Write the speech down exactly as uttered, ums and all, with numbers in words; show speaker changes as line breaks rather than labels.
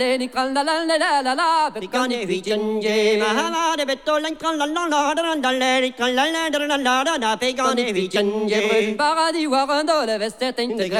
Picane Vicenje, Mahamada Betolan Kalala, Dalari Kalala, Picane Vicenje,
Paradis Warando, le vestet